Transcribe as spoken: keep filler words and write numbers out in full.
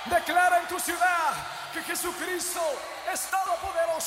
Declara en tu ciudad que Jesucristo es todopoderoso.